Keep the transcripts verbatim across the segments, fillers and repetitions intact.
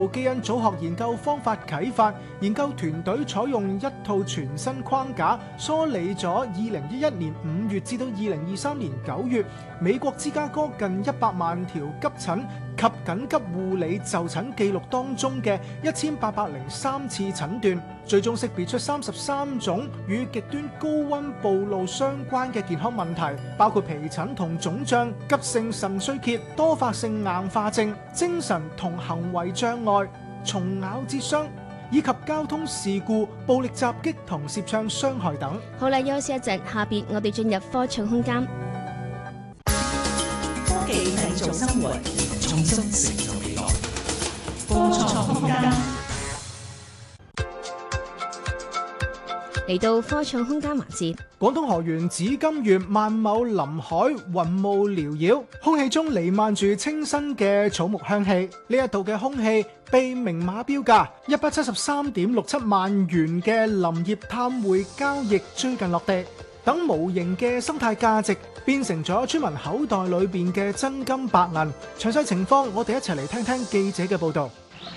基因組學研究方法啟發，研究團隊採用一套全新框架，梳理咗二零一一年五月至到二零二三年九月美國芝加哥近一百萬條急診及緊急護理就診記錄當中嘅一千八百零三次診斷，最終識別出三十三種與極端高溫暴露相關嘅健康問題，包括皮疹同腫脹、急性腎衰竭、多發性硬化症、精神同行為障礙、蟲咬折傷以及交通事故、暴力襲擊同攝像傷害等。 好啦，休息一陣，下邊我哋進入科創空間。 科技製造生活，創新成就未來。科創空間。 嚟到科創空間環節， 廣東河源紫金縣萬畝林海雲霧繚繞，空氣中彌漫住清新嘅草木香氣。呢一度嘅空氣被明碼標價一百七十三點六七萬元嘅林業碳匯交易最近落地，等無形嘅生態價值變成咗村民口袋裏邊嘅真金白銀。詳細情況，我哋一齊嚟聽聽記者嘅報道。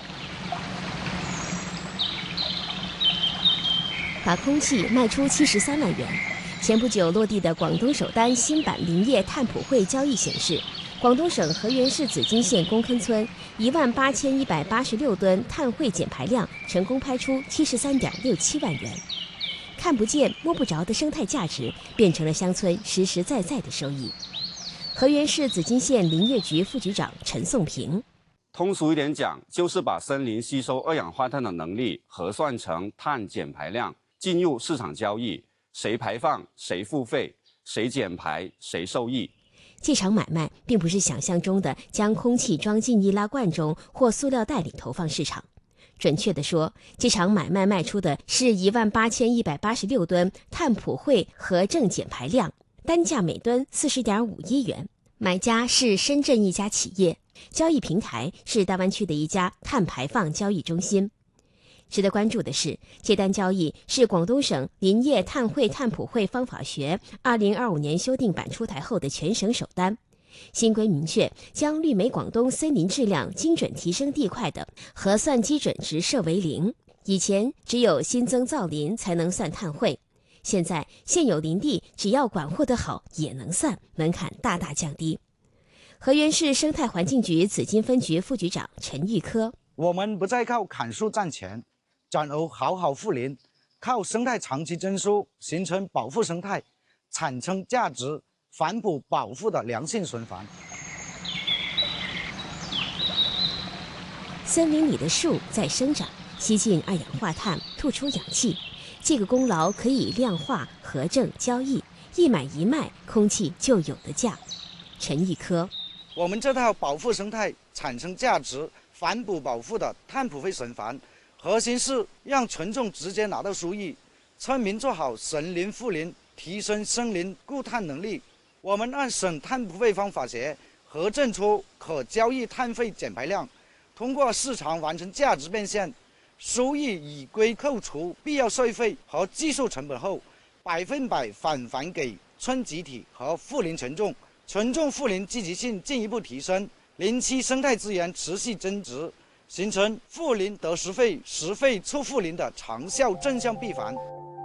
把空氣賣出七十三萬元。前不久落地的廣東首單新版林業碳普惠交易顯示，廣東省河源市紫金縣公坑村一萬八千一百八十六噸碳匯減排量成功拍出七十三點六七萬元。看不見摸不着的生態價值變成了鄉村實實在在的收益。河源市紫金縣林業局副局長陳宋平： 通俗一點講，就是把森林吸收二氧化碳的能力核算成碳減排量，進入市場交易，誰排放誰付費，誰減排誰受益。 這場買賣並不是想象中的將空氣裝進易拉罐中或塑料袋裡投放市場。準確地說，這場買賣賣出的是一萬八千一百八十六噸碳普惠核正減排量，單價每噸四十點五億元。買家是深圳一家企業，交易平台是大灣區的一家碳排放交易中心。值得關注的是，這單交易是廣東省林業碳匯碳普惠方法學二零二五年修訂版出台後的全省首單。新規明確將綠美廣東森林質量精準提升地塊的核算基準值設為零。以前只有新增造林才能算碳匯，現在現有林地只要管獲得好也能算，門檻大大降低。河源市生態環境局紫金分局副局長陳玉科： 我們不再靠砍樹賺錢，轉而好好護林，靠生態長期增收，形成保護生態、產生價值、反哺保護的良性循環。 森林裡的樹在生長，吸進二氧化碳，吐出氧氣。這個功勞可以量化、核證、交易，一買一賣，空氣就有的價。陳玉科： 我們這套保護生態、產生價值、反哺保護的碳普惠循環，核心是讓群眾直接拿到收益，村民做好森林護林，提升森林固碳能力。我們按省碳普惠方法學核證出可交易碳費減排量，通過市場完成價值變現，收益已歸扣除必要稅費和技術成本後，百分百返還給村集體和護林群眾，群眾護林積極性進一步提升，林區生態資源持續增值，形成護林得實費、實費促護林的長效正向閉環。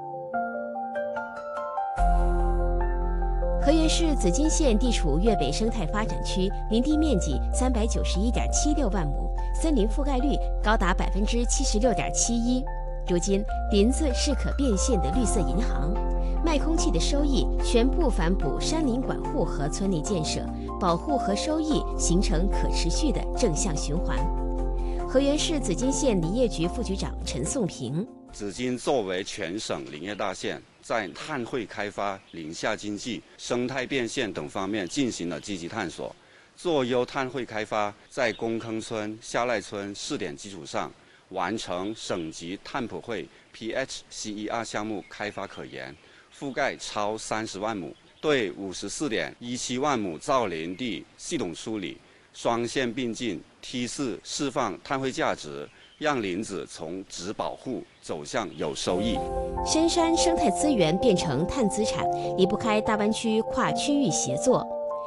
河源市紫金縣地處粵北生態發展區，林地面積三百九十一點七六萬畝，森林覆蓋率高達百分之七十六點七一。如今，林子是可變現的綠色銀行，賣空氣的收益全部反哺山林管護和村里建設，保護和收益形成可持續的正向循環。河源市紫金縣林業局副局長陳宋平： 紫金作為全省林業大縣，在碳匯開發、林下經濟、生態變現等方面進行了積極探索。做優碳匯開發，在公坑村、下賴村試點基礎上，完成省級碳普惠 P H C E R 項目開發可研，覆蓋超三十萬畝，對五十四點一七萬畝造林地系統梳理，雙線並進，梯次釋放碳匯價值，讓林子從只保護走向有收益。 深山生態資源變成碳資產，離不開大灣區跨區域協作。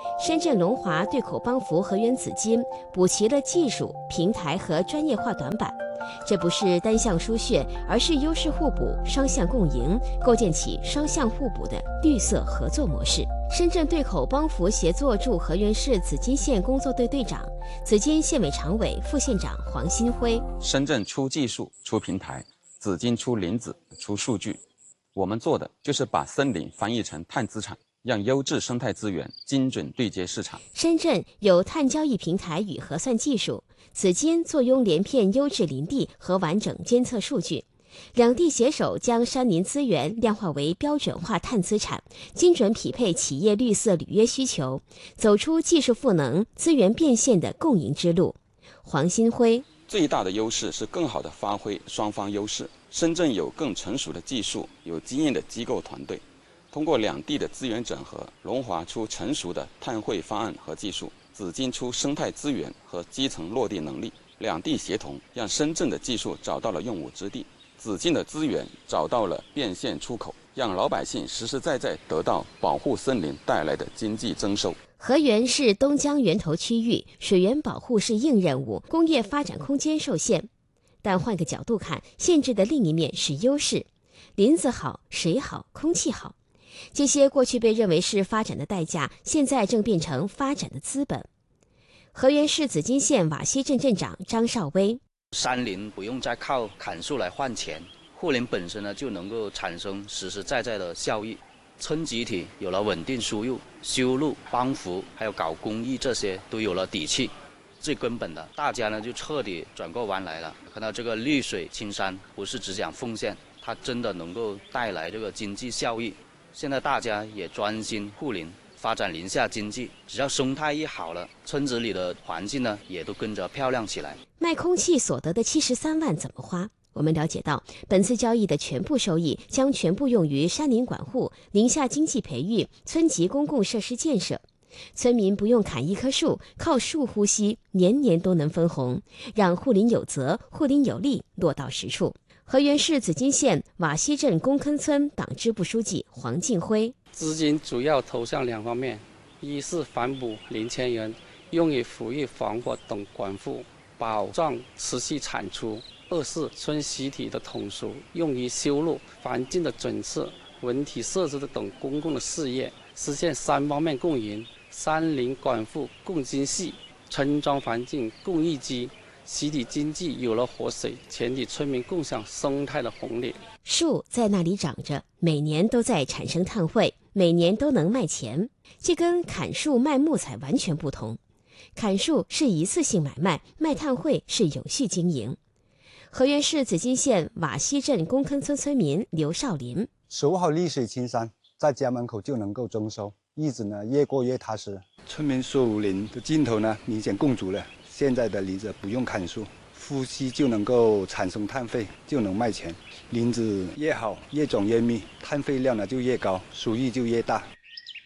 深圳龙华对口帮扶河源紫金补齐了技术、平台和专业化短板。这不是单向输血，而是优势互补、双向共赢，构建起双向互补的绿色合作模式。深圳对口帮扶协作驻河源市紫金县工作队队长、紫金县委常委、副县长黄新辉： 深圳出技术、出平台，紫金出林子、出数据。我们做的就是把森林翻译成碳资产，让优质生态资源精准对接市场。 深圳有碳交易平台与核算技术，紫金坐拥连片优质林地和完整监测数据，两地携手将山林资源量化为标准化碳资产，精准匹配企业绿色履约需求，走出技术赋能、资源变现的共赢之路。黄新辉： 最大的优势是更好地发挥双方优势。深圳有更成熟的技术，有经验的机构团队，通过两地的资源整合，龙华出成熟的碳汇方案和技术，紫金出生态资源和基层落地能力，两地协同，让深圳的技术找到了用武之地，紫金的资源找到了变现出口，让老百姓实实在在得到保护森林带来的经济增收。 河源是东江源头区域，水源保护是硬任务，工业发展空间受限。但换个角度看，限制的另一面是优势。林子好，水好，空气好，这些过去被认为是发展的代价，现在正变成发展的资本。河源市紫金县瓦西镇镇长张少威： 山林不用再靠砍树来换钱，护林本身呢就能够产生实实在在的效益。村集体有了稳定输入，修路、帮扶还有搞公益，这些都有了底气。最根本的，大家呢就彻底转过弯来了，看到这个绿水青山不是只讲奉献，它真的能够带来这个经济效益。现在大家也专心护林，发展林下经济，只要生态一好了，村子里的环境呢也都跟着漂亮起来。 卖空气所得的七十三万怎么花？我们了解到，本次交易的全部收益将全部用于山林管护、林下经济培育、村级公共设施建设。村民不用砍一棵树，靠树呼吸，年年都能分红，让护林有责、护林有力落到实处。河源市紫金县瓦西镇公坑村党支部书记黄进辉： 资金主要投向两方面，一是反哺林千人，用于抚育防火等管护，保障持续产出；二是村集体的统筹，用于修路、环境的整治、文体设施等公共的事业，实现三方面共赢。山林管护共精细，村庄环境共益基，集体经济有了活水，全体村民共享生态的红利。 树在那里长着，每年都在产生碳汇，每年都能卖钱，这跟砍树卖木材完全不同。砍树是一次性买卖，卖碳汇是有序经营。河源市紫金县瓦西镇公坑村村民刘少林： 守好绿水青山，在家门口就能够增收，日子呢越过越踏实。村民树林的尽头呢明显共足了，现在的林子不用砍树，呼吸就能够产生碳费，就能卖钱。林子越好，越种越密，碳费量呢就越高，收益就越大。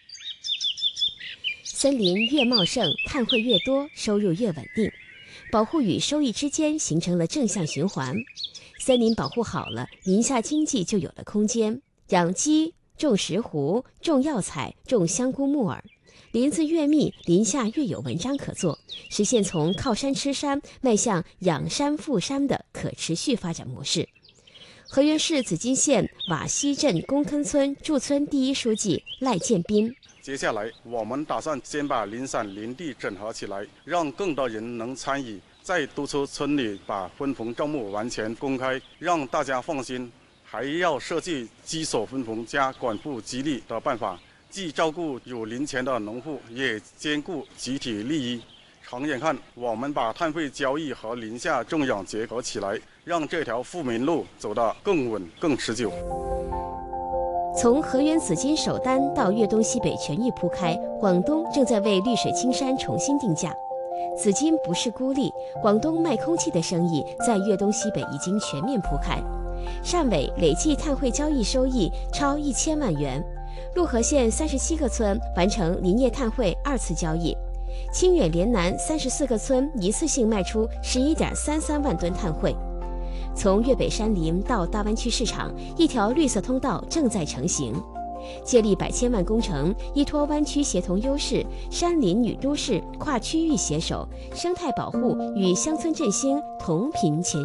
森林越茂盛，碳汇越多，收入越稳定。保护与收益之间形成了正向循环。森林保护好了，林下经济就有了空间。养鸡、种石斛、种药材、种香菇木耳，林子越密，林下越有文章可做，实现从靠山吃山迈向养山富山的可持续发展模式。河源市紫金县瓦西镇公坑村驻村第一书记赖建斌： 接下来，我们打算先把林散林地整合起来，让更多人能参与，再督促村里把分棚招募完全公开，让大家放心。还要设计基础分棚加管护激励的办法，既照顾有林权的农户，也兼顾集体利益。长远看，我们把碳汇交易和林下种养结合起来，让这条富民路走得更稳、更持久。 从河源紫金首单到粤东西北全域铺开，广东正在为绿水青山重新定价。紫金不是孤立，广东卖空气的生意在粤东西北已经全面铺开。汕尾累计碳汇交易收益超一千万元，陆河县三十七个村完成林业碳汇二次交易，清远连南三十四个村一次性卖出十一点三三万吨碳汇。从粤北山林到大湾区市场，一条绿色通道正在成型。 借力百千万工程依托湾区协同优势，山林与都市跨区域携手，生态保护与乡村振兴同频前